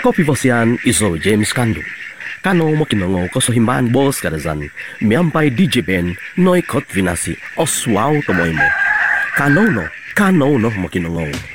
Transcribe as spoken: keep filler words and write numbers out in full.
Kopi Posian iso James Kando. Kano mo kinongo ko so himbahan bos kadazan. Miampay D J Ben noy kot vinasi oswaw tomoy mo. Kano no, kano no mo kinongo.